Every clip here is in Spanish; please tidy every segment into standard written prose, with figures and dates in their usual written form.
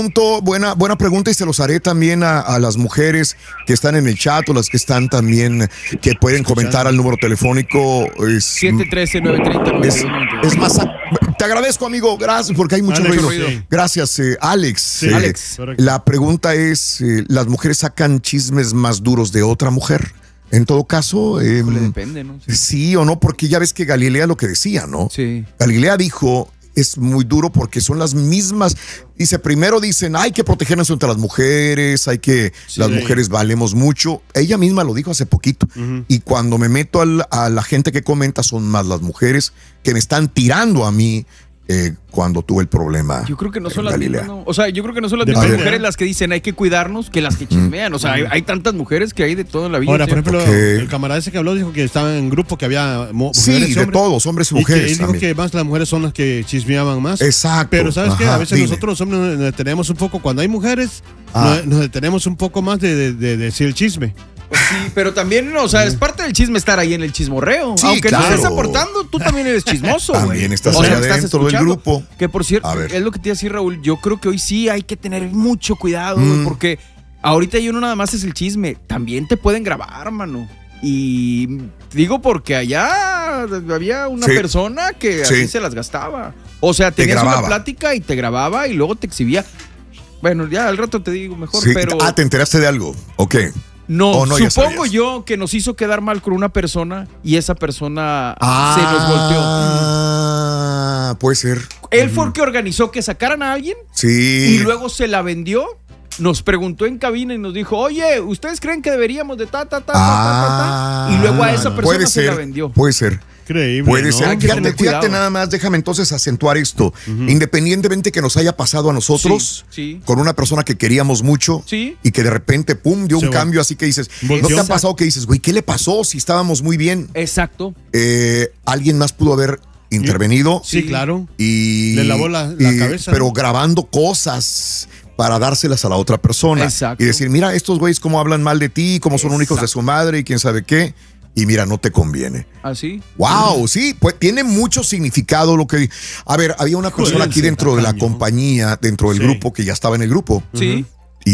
Buena pregunta, y se los haré también a las mujeres que están en el chat o las que están también, que pueden comentar al número telefónico. 713-930. Es más, te agradezco, amigo, gracias, porque hay mucho ruido. Sí. Gracias, Alex. Sí, Alex. La pregunta es, ¿las mujeres sacan chismes más duros de otra mujer? En todo caso, depende, ¿no? Sí o no, porque ya ves que Galilea lo que decía, ¿no? Sí. Galilea dijo, es muy duro porque son las mismas. Dice, primero dicen, hay que protegernos contra las mujeres, las mujeres valemos mucho. Ella misma lo dijo hace poquito. Y cuando me meto a la gente que comenta, son más las mujeres que me están tirando a mí cuando tuve el problema. Yo creo que no son las mismas, ¿no? O sea, yo creo que no son las mismas mujeres las que dicen hay que cuidarnos que las que chismean. O sea, hay tantas mujeres que hay de todo en la vida. Ahora, por ejemplo, el camarada ese que habló dijo que estaba en grupo, que había mujeres y de todos, hombres y mujeres. Él dijo que más las mujeres son las que chismeaban más. Exacto. Pero ¿sabes qué? A veces nosotros los hombres nos detenemos un poco. Cuando hay mujeres, nos detenemos un poco más de decir el chisme. Pues sí, pero también, o sea, es parte del chisme estar ahí en el chismorreo. Sí, aunque claro. no estés aportando, tú también eres chismoso, güey. También estás allá dentro del grupo. Que por cierto, es lo que te iba a decir, Raúl, yo creo que hoy sí hay que tener mucho cuidado, güey, porque ahorita yo no nada más es el chisme, también te pueden grabar, mano. Y digo porque allá había una persona que así se las gastaba. O sea, tenías una plática y te grababa y luego te exhibía. Bueno, ya al rato te digo mejor, pero... ¿te enteraste de algo? ¿Ok? No, supongo yo que nos hizo quedar mal con una persona y esa persona se nos volteó. Puede ser. Él fue el que organizó que sacaran a alguien y luego se la vendió. Nos preguntó en cabina y nos dijo, oye, ¿ustedes creen que deberíamos de ta? Y luego a esa persona se la vendió. Puede ser. Increíble, puede ser. Fíjate nada más, déjame entonces acentuar esto. Independientemente que nos haya pasado a nosotros, con una persona que queríamos mucho y que de repente, pum, dio un cambio, así que dices, ¿no te ha pasado que dices, güey, qué le pasó si estábamos muy bien? Exacto. Alguien más pudo haber intervenido. Sí, claro. Y le lavó la cabeza. Pero grabando cosas para dárselas a la otra persona. Exacto. Y decir, mira, estos güeyes cómo hablan mal de ti, cómo son hijos de su madre y quién sabe qué. Y mira, no te conviene. ¿Así? Wow, sí, pues tiene mucho significado lo que... A ver, había una persona aquí dentro de la compañía, dentro del grupo, que ya estaba en el grupo. Sí.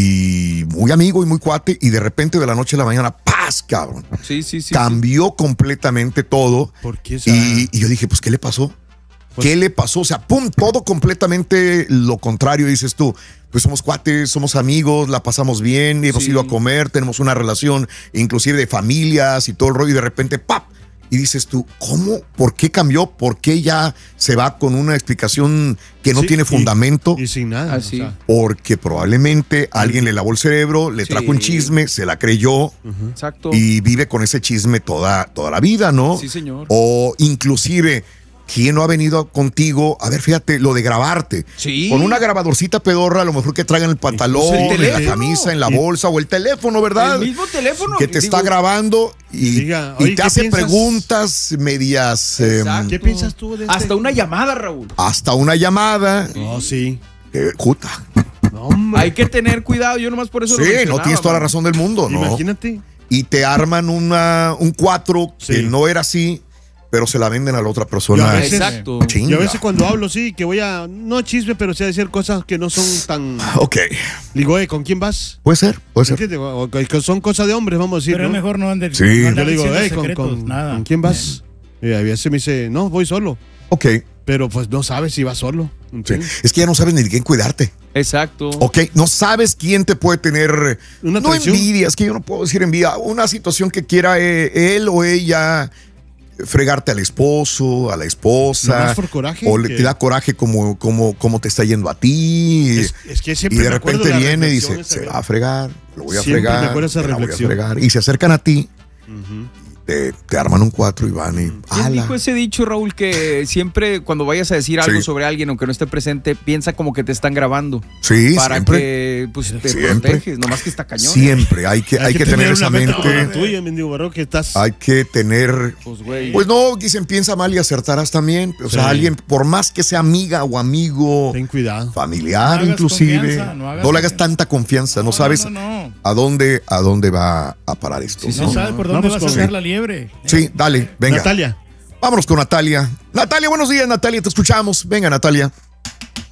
Y muy amigo y muy cuate, y de repente de la noche a la mañana, ¡paz, cabrón! Sí. Cambió completamente todo. ¿Por qué? Y yo dije, pues, ¿qué le pasó? ¿Qué le pasó? O sea, pum, todo completamente lo contrario, dices tú. Pues somos cuates, somos amigos, la pasamos bien, hemos ido a comer, tenemos una relación inclusive de familias y todo el rollo, y de repente, ¡pap! Y dices tú, ¿cómo? ¿Por qué cambió? ¿Por qué ya se va con una explicación que no tiene fundamento? Y sin nada. Así. O sea. Porque probablemente alguien le lavó el cerebro, le trajo un chisme, se la creyó. Exacto. Y vive con ese chisme toda la vida, ¿no? Sí, señor. O inclusive... ¿Quién no ha venido contigo? A ver, fíjate, lo de grabarte. Sí. Con una grabadorcita pedorra, a lo mejor que traigan el pantalón, en la camisa, en la bolsa o el teléfono, ¿verdad? El mismo teléfono. Que te está grabando y te hace preguntas medias. ¿Qué piensas tú de Hasta una llamada, Raúl. Hasta una llamada. Oh, sí. Juta. No, hay que tener cuidado, yo nomás por eso lo no tienes toda la razón del mundo, ¿no? Imagínate. Y te arman un 4 que no era así, pero se la venden a la otra persona. Exacto. Yo a veces cuando hablo, que voy a, no chisme, pero sí a decir cosas que no son tan... Ok. Digo, ¿con quién vas? Puede ser. O que son cosas de hombres, vamos a decir. Pero es mejor no andar. Sí. Yo le digo, nada. ¿con quién vas? Y a veces me dice, no, voy solo. Ok. Pero pues no sabes si vas solo. Sí. Es que ya no sabes ni de quién cuidarte. Exacto. Ok, no sabes quién te puede tener... Una no traición. Envidia, es que yo no puedo decir envidia. Una situación que quiera él o ella... fregarte al esposo, a la esposa. ¿Nomás por coraje? O te da coraje como te está yendo a ti. Es que siempre y de repente viene y dice, se va a fregar, lo voy a fregar. Me acuerdo esa reflexión. Y se acercan a ti, te arman un 4 y van y... ¿Quién dijo ese dicho, Raúl, que siempre cuando vayas a decir algo sobre alguien, aunque no esté presente, piensa como que te están grabando? Sí, para siempre. Que pues, te proteges, nomás que está cañón. Siempre, hay que tener esa mente. Tuya, mendigo barro, que estás... Hay que tener... Pues no, dicen, piensa mal y acertarás también. O sea, alguien, por más que sea amiga o amigo... Ten cuidado. Familiar, inclusive. No le hagas tanta confianza. No sabes a dónde va a parar esto. No sabes por dónde va a sacar la liebre. Sí, dale, venga. Natalia. Vámonos con Natalia. Natalia, buenos días, Natalia, te escuchamos. Venga, Natalia.